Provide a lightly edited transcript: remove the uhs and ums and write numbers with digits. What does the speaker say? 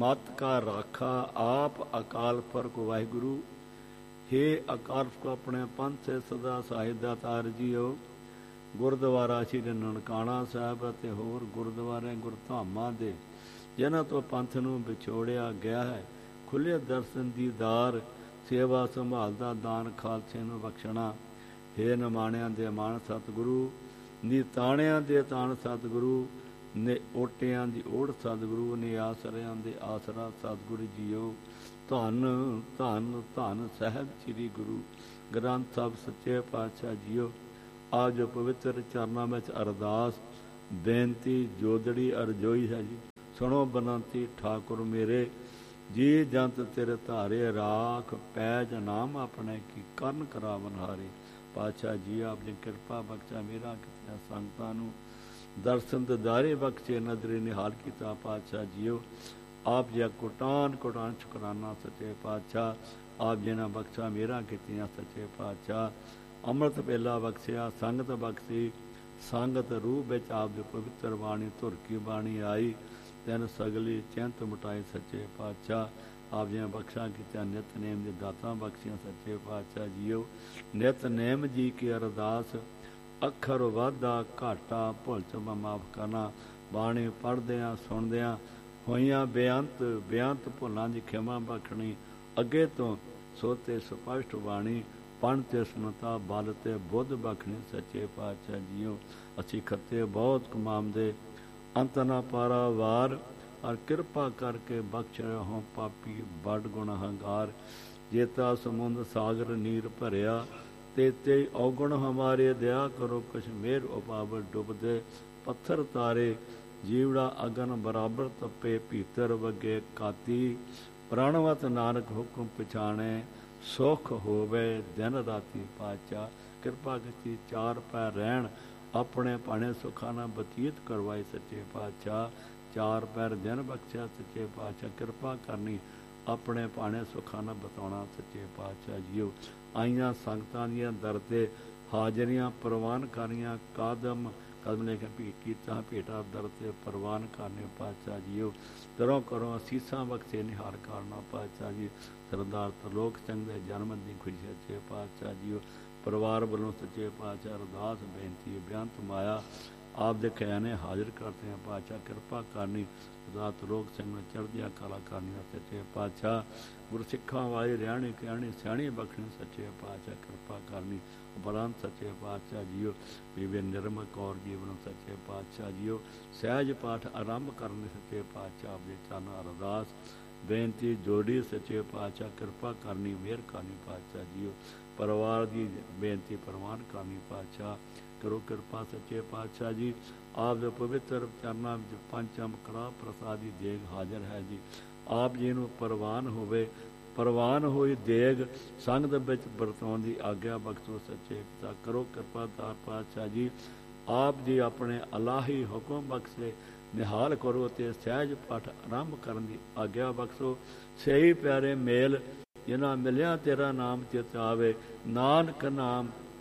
ਮਤ ਕਾ ਰਾਖਾ ਆਪ ਅਕਾਲ ਪੁਰਖ ਵਾਹਿਗੁਰੂ। हे ਅਕਾਲ ਪੁਰਖ ਆਪਣੇ ਪੰਥ ਸੇ ਸਦਾ ਸਾਹਿਬ ਦਾਤਾਰ ਜੀਓ। ਗੁਰਦੁਆਰਾ ਸ਼੍ਰੀ ਨਨਕਾਣਾ ਸਾਹਿਬ ਅਤੇ ਹੋਰ ਗੁਰਦੁਆਰੇ ਗੁਰਧਾਮਾਂ ਦੇ ਜਿਨ੍ਹਾਂ ਤੋਂ ਪੰਥ ਨੂੰ ਵਿਛੋੜਿਆ ਗਿਆ ਹੈ, ਖੁੱਲ੍ਹੇ ਦਰਸ਼ਨ ਦੀਦਾਰ, ਸੇਵਾ ਸੰਭਾਲ ਦਾ ਦਾਨ ਖਾਲਸੇ ਨੂੰ ਬਖਸ਼ਣਾ। ਹੇ ਨਿਮਾਣਿਆਂ ਦੇ ਮਾਣ ਸਤਿਗੁਰੂ, ਨਿਤਾਣਿਆਂ ਦੇ ਤਾਣ ਸਤਿਗੁਰੂ, ਨੇ ਓਟਿਆਂ ਦੀ ਓੜ ਸਤਿਗੁਰੂ, ਨੇ ਆਸਰਿਆਂ ਦੇ ਆਸਰਾ ਸਤਿਗੁਰੂ ਜੀਓ। ਧੰਨ ਧੰਨ ਧੰਨ ਸਾਹਿਬ ਸ੍ਰੀ ਗੁਰੂ ਗ੍ਰੰਥ ਸਾਹਿਬ ਸੱਚੇ ਪਾਤਸ਼ਾਹ ਜੀਓ। ਆਪ ਜੋ ਪਵਿੱਤਰ ਚਰਨਾਂ ਵਿੱਚ ਅਰਦਾਸ ਬੇਨਤੀ ਜੋਦੜੀ ਅਰਜ਼ੋਈ ਹੈ ਜੀ। ਸੁਣੋ ਬਨੰਤੀ ਠਾਕੁਰ ਮੇਰੇ, ਜੀ ਜੰਤ ਤੇਰੇ ਧਾਰੇ ਰਾਖ ਪੈਜ ਨਾਮ ਆਪਣੇ ਕੀ ਕਰਨ ਕਰਾਵਨ ਹਾਰੇ। ਪਾਤਸ਼ਾਹ ਜੀ ਆਪ ਨੇ ਕਿਰਪਾ ਬਖਸ਼ਾ ਮੇਰਾ ਕੀਤੀਆਂ ਸੰਗਤਾਂ ਨੂੰ ਦਰਸ਼ਨ ਦਿਦਾਰੇ ਬਖਸ਼ੇ ਨਜ਼ਰੇ ਨਿਹਾਲ ਕੀਤਾ। ਪਾਤਸ਼ਾਹ ਜੀਓ ਆਪ ਜੀ ਕੋਟਾਨ ਕੋਟਾਨ ਸ਼ੁਕਰਾਨਾ ਸੱਚੇ ਪਾਤਸ਼ਾਹ। ਆਪ ਜੀ ਨੇ ਬਖਸ਼ਾ ਮੇਰਾ ਕੀਤੀਆਂ ਸੱਚੇ ਪਾਤਸ਼ਾਹ। ਅੰਮ੍ਰਿਤ ਵੇਲਾ ਬਖਸ਼ਿਆ, ਸੰਗਤ ਬਖਸ਼ੀ, ਸੰਗਤ ਰੂਹ ਵਿੱਚ ਆਪ ਦੀ ਪਵਿੱਤਰ ਬਾਣੀ ਧੁਰ ਕੀ ਬਾਣੀ ਆਈ, ਤੈਨ ਸਗਲੀ ਚਿੰਤ ਮਿਟਾਈ ਸੱਚੇ ਪਾਤਸ਼ਾਹ। ਆਪ ਜੀ ਨੇ ਬਖਸ਼ਾ ਕੀਤੀਆਂ ਨਿਤਨੇਮ ਦੀ ਦਾਤਾਂ ਬਖਸ਼ੀਆਂ ਸੱਚੇ ਪਾਤਸ਼ਾਹ ਜੀਓ। ਨਿਤਨੇਮ ਜੀ ਕੀ ਅਰਦਾਸ, ਅੱਖਰ ਵਾਧਾ ਘਾਟਾ ਭੁੱਲ ਚੁੱਕ ਮਾਫ ਕਰਨਾ। ਬਾਣੀ ਪੜ੍ਹਦਿਆਂ ਸੁਣਦਿਆਂ ਹੋਈਆਂ ਬੇਅੰਤ ਭੁੱਲਾਂ ਦੀ ਖਿਮਾ ਬਖਸ਼ਣੀ। ਅੱਗੇ ਤੋਂ ਸੋਤੇ ਸਪਸ਼ਟ ਬਾਣੀ ਪੜ੍ਹ ਤੇ ਸੁਣਤਾ ਬਲ ਤੇ ਬੁੱਧ ਬਖਸ਼ਣੀ ਸੱਚੇ ਪਾਤਸ਼ਾਹ ਜੀਓ। ਅਸੀਂ ਖੱਤੇ ਬਹੁਤ ਕਮਾਉਂਦੇ ਅੰਤ ਨਾ ਪਾਰਾ ਵਾਰ, ਔਰ ਕਿਰਪਾ ਕਰਕੇ ਬਖਸ਼ ਰਹੋ ਪਾਪੀ ਬੜ ਗੁਨਾਹਗਾਰ। ਜੇਤਾ ਸਮੁੰਦ ਸਾਗਰ ਨੀਰ ਭਰਿਆ, ਤੇ ਔਗੁਣ ਹਮਾਰੇ ਦਇਆ ਕਰੋ ਕੁਛ ਮੇਰ ਉਪਾਵ ਡੁੱਬਦੇ ਪੱਥਰ ਤਾਰੇ। ਜੀਵੜਾ ਅਗਨ ਬਰਾਬਰ ਤਪੇ ਭੀਤਰ ਵਗੇ ਕਾਤੀ, ਪ੍ਰਾਣਵਤ ਨਾਨਕ ਹੁਕਮ ਪਛਾਣੇ ਸੁਖ ਹੋਵੇ ਦਿਨ ਰਾਤੀ। ਪਾਤਸ਼ਾਹ ਕਿਰਪਾ ਕੀਤੀ ਚਾਰ ਪੈਰ ਰਹਿਣ ਆਪਣੇ ਭਾਣੇ ਸੁੱਖਾਂ ਨਾਲ ਬਤੀਤ ਕਰਵਾਏ ਸੱਚੇ ਪਾਤਸ਼ਾਹ। ਚਾਰ ਪੈਰ ਦਿਨ ਬਖਸ਼ਿਆ ਸੱਚੇ ਪਾਤਸ਼ਾਹ। ਕਿਰਪਾ ਕਰਨੀ ਆਪਣੇ ਭਾਣੇ ਸੁੱਖਾਂ ਨਾਲ ਬਤਾਉਣਾ ਸੱਚੇ ਪਾਤਸ਼ਾਹ ਜੀਓ। ਆਈਆਂ ਸੰਗਤਾਂ ਦੀਆਂ ਦਰ 'ਤੇ ਹਾਜ਼ਰੀਆਂ ਪ੍ਰਵਾਨ ਕਰਨੀਆਂ, ਕਦਮ ਲੈ ਕੇ ਭੇਟ ਕੀਤਾ ਭੇਟਾ ਦਰ 'ਤੇ ਪ੍ਰਵਾਨ ਕਰਨੇ ਪਾਤਸ਼ਾਹ ਜੀਓ। ਤਰੋਂ ਕਰੋ ਅਸੀਸਾਂ ਬਖਸ਼ੇ ਨਿਹਾਲ ਕਰਨਾ ਪਾਤਸ਼ਾਹ ਜੀ। ਸਰਦਾਰ ਤਰਲੋਕ ਸਿੰਘ ਦੇ ਜਨਮ ਦੀ ਖੁਸ਼ੀ ਸੱਚੇ ਪਾਤਸ਼ਾਹ ਜੀਓ। ਪਰਿਵਾਰ ਵੱਲੋਂ ਸੱਚੇ ਪਾਤਸ਼ਾਹ ਅਰਦਾਸ ਬੇਨਤੀ ਬੇਅੰਤ ਮਾਇਆ ਆਪ ਦੇ ਖਿਆਨੇ ਹਾਜ਼ਰ ਕਰਦੇ ਹਾਂ ਪਾਤਸ਼ਾਹ। ਕਿਰਪਾ ਕਰਨੀ ਸਰਦਾਰ ਤਰਲੋਕ ਸਿੰਘ ਨੂੰ ਚੜ੍ਹਦੀਆਂ ਕਲਾ ਕਰਨੀਆਂ ਸੱਚੇ ਪਾਤਸ਼ਾਹ। ਗੁਰਸਿੱਖਾਂ ਵਾਲੀ ਰਹਿਣੀ ਕਹਿਣੀ ਸਿਆਣੀ ਬਖਸ਼ਣੀ ਸੱਚੇ ਪਾਤਸ਼ਾਹ। ਕਿਰਪਾ ਕਰਨੀ ਉਪਰੰਤ ਸੱਚੇ ਪਾਤਸ਼ਾਹ ਜੀਓ। ਬੀਬੀ ਨਿਰਮਲ ਕੌਰ ਜੀ ਵੱਲੋਂ ਸੱਚੇ ਪਾਤਸ਼ਾਹ ਜੀਓ ਸਹਿਜ ਪਾਠ ਆਰੰਭ ਕਰਨ ਸੱਚੇ ਪਾਤਸ਼ਾਹ ਦੇ ਚਰਨ ਅਰਦਾਸ ਬੇਨਤੀ ਜੋੜੀ ਸੱਚੇ ਪਾਤਸ਼ਾਹ। ਕਿਰਪਾ ਕਰਨੀ ਮਿਹਰ ਕਰਨੀ ਪਾਤਸ਼ਾਹ ਜੀਓ। ਪਰਿਵਾਰ ਦੀ ਬੇਨਤੀ ਪ੍ਰਵਾਨ ਕਰਨੀ ਪਾਤਸ਼ਾਹ। ਕਰੋ ਕਿਰਪਾ ਸੱਚੇ ਪਾਤਸ਼ਾਹ ਜੀ। ਆਪ ਦੇ ਪਵਿੱਤਰ ਚਰਨਾਂ ਵਿੱਚ ਪੰਚਮ ਕੜਾਹ ਪ੍ਰਸਾਦੀ ਦੇਗ ਹਾਜ਼ਰ ਹੈ ਜੀ। ਆਪ ਜੀ ਨੂੰ ਪ੍ਰਵਾਨ ਹੋਵੇ, ਪ੍ਰਵਾਨ ਹੋਈ ਦੇਗ ਸੰਗਤ ਵਿੱਚ ਵਰਤਾਉਣ ਦੀ ਆਗਿਆ ਬਖਸ਼ੋ ਸੱਚੇ ਪਿਤਾ। ਕਰੋ ਕਿਰਪਾ ਦਾਰ ਪਾਤਸ਼ਾਹ ਜੀ। ਆਪ ਜੀ ਆਪਣੇ ਅਲਾਹੀ ਹੁਕਮ ਬਖਸ਼ੇ ਨਿਹਾਲ ਕਰੋ ਅਤੇ ਸਹਿਜ ਪਾਠ ਆਰੰਭ ਕਰਨ ਦੀ ਆਗਿਆ ਬਖਸ਼ੋ। ਸਹੀ ਪਿਆਰੇ ਮੇਲ ਜਿਨ੍ਹਾਂ ਮਿਲਿਆ ਤੇਰਾ ਨਾਮ ਚਿਤ ਆਵੇ, ਨਾਨਕ ਨਾਮ